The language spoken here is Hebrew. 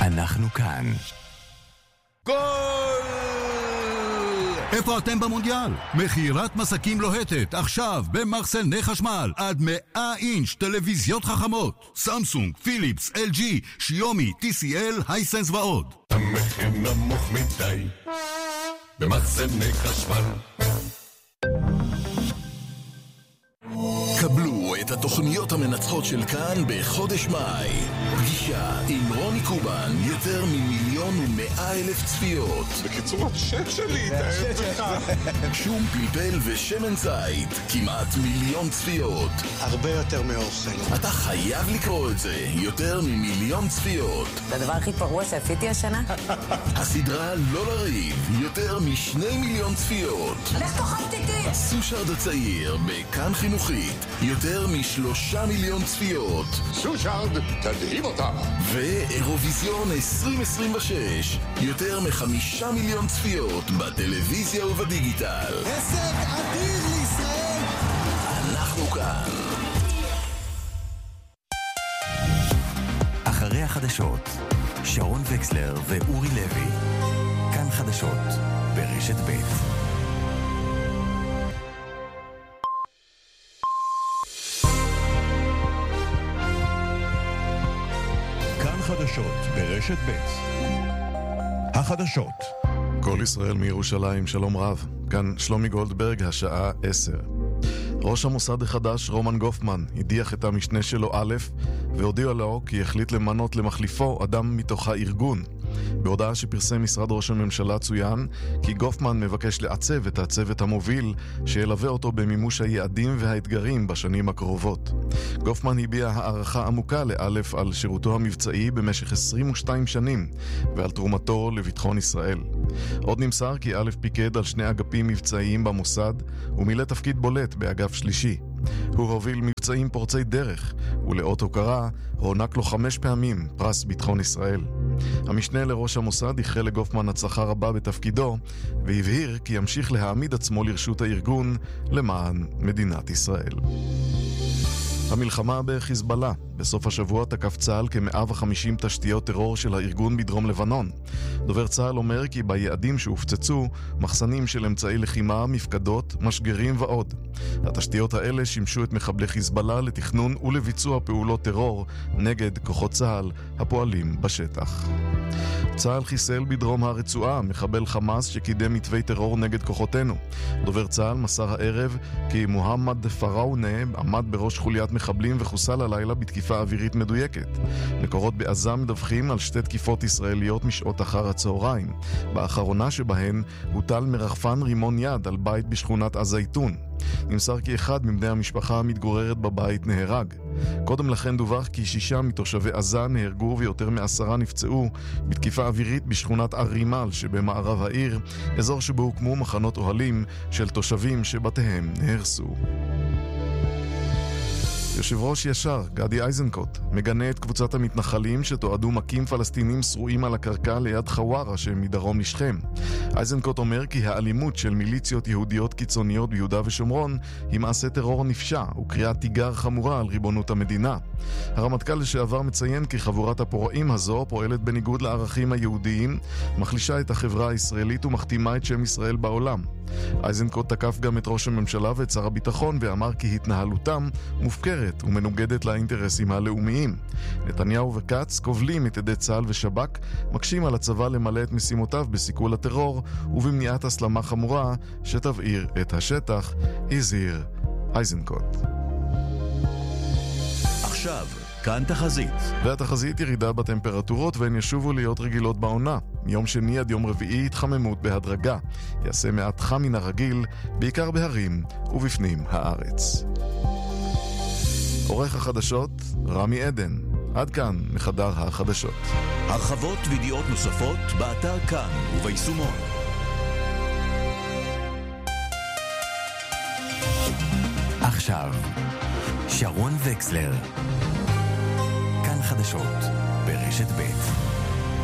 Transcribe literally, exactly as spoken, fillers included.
אנחנו כאן. גול! איפה אתם במונדיאל? מכירת מסקים לוהטת, עכשיו במחסני חשמל, עד מאה אינץ' טלוויזיות חכמות, סמסונג, פיליפס, אל ג'י, שיומי, טי סי אל, הייסנס ועוד. המחיר נמוך מדי במחסני חשמל. קבלו את התוכניות המנצחות של כאן בחודש מאי. פגישה עם רוני קובן, יותר ממיליון ומאה אלף צפיות. בקיצור, השם שלי, תאהב לך. שום פלפל ושמן זית, כמעט מיליון צפיות. הרבה יותר מאוכל. אתה חייב לקרוא את זה, יותר ממיליון צפיות. זה הדבר הכי פרוע שעשיתי השנה. הסדרה לא לריב, יותר משני מיליון צפיות. לך תאכל פתיתים. סושרד הצעיר, בכאן חינוכית, יותר משלושה מיליון צפיות. סושרד, תדהים אותה. ואירוויזיון עשרים עשרים ושש, יותר מחמישה מיליון צפיות בטלוויזיה ובדיגיטל. הישג אדיר לישראל. אנחנו כאן. אחרי החדשות, שרון וקסלר ואורי לוי. כאן חדשות ברשת ב'. חדשות ברשת ב'. החדשות. כל ישראל מירושלים, שלום רב. כאן שלומי גולדברג, השעה עשר. ראש המוסד החדש, רומן גופמן, הדיח את המשנה שלו א' והודיע לו כי החליט למנות למחליפו אדם מתוך הארגון. בהודעה שפרסם משרד ראש הממשלה צוין כי גופמן מבקש לעצב את הצוות המוביל שילווה אותו במימוש היעדים והאתגרים בשנים הקרובות. גופמן הביע הערכה עמוקה לאלף על שירותו המבצעי במשך עשרים ושתיים שנים ועל תרומתו לביטחון ישראל. עוד נמסר כי אלף פיקד על שני אגפים מבצעיים במוסד ומילא תפקיד בולט באגף שלישי. הוא הוביל מבצעים פורצי דרך, ולאות הוקרה הוענק לו חמש פעמים פרס ביטחון ישראל. המשנה לראש המוסד איחל לגופמן הצלחה רבה בתפקידו, והבהיר כי ימשיך להעמיד עצמו לרשות הארגון למען מדינת ישראל. המלחמה בחיזבאללה. בסוף השבוע תקף צה"ל כ-מאה וחמישים תשתיות טרור של הארגון בדרום לבנון. דובר צה"ל אומר כי ביעדים שהופצצו, מחסנים של אמצעי לחימה, מפקדות, משגרים ועוד. התשתיות האלה שימשו את מחבלי חיזבאללה לתכנון ולביצוע פעולות טרור נגד כוחות צה"ל הפועלים בשטח. צה"ל חיסל בדרום הרצועה מחבל חמאס שקידם מתווי טרור נגד כוחותינו. דובר צה"ל מסר הערב כי מוחמד פראונה עמד בראש חוליית מחבלים וחוסל הלילה בתקיפה אווירית מדויקת. מקורות בעזה מדווחים על שתי תקיפות ישראליות משעות אחר הצהריים. באחרונה שבהן הוטל מרחפן רימון יד על בית בשכונת הזייתון. נמסר כי אחד מבני המשפחה המתגוררת בבית נהרג. קודם לכן דווח כי שישה מתושבי עזה נהרגו ויותר מעשרה נפצעו בתקיפה אווירית בשכונת ארימל שבמערב העיר, אזור שבו הוקמו מחנות אוהלים של תושבים שבתיהם נהרסו. יושב ראש ישר, גדי איזנקוט, מגנה את קבוצת המתנחלים שתועדו מקים פלסטינים שרועים על הקרקע ליד חווארה שמדרום לשכם. איזנקוט אומר כי האלימות של מיליציות יהודיות קיצוניות ביהודה ושומרון היא מעשה טרור נפשע וקריאת תיגר חמורה על ריבונות המדינה. הרמטכ"ל לשעבר מציין כי חבורת הפורעים הזו פועלת בניגוד לערכים היהודיים, מחלישה את החברה הישראלית ומכתימה את שם ישראל בעולם. איזנקוט תקף גם את ראש הממשלה ואת שר הביטחון ואמר כי התנהלותם מופקרת ומנוגדת לאינטרסים הלאומיים. נתניהו וקץ כובלים את ידי צה"ל ושב"כ, מקשים על הצבא למלא את משימותיו בסיכול הטרור ובמניעת הסלמה חמורה שתבעיר את השטח, הזהיר איזנקוט. עכשיו כאן תחזית. והתחזית ירידה בטמפרטורות והן ישובו להיות רגילות בעונה. מיום שני עד יום רביעי התחממות בהדרגה. יעשה מעט חם מן הרגיל, בעיקר בהרים ובפנים הארץ. עורך החדשות, רמי עדן. עד כאן מחדר החדשות. הרחבות וידיעות נוספות באתר כאן וביישומון. עכשיו, שרון וקסלר. כאן חדשות ברשת ב'.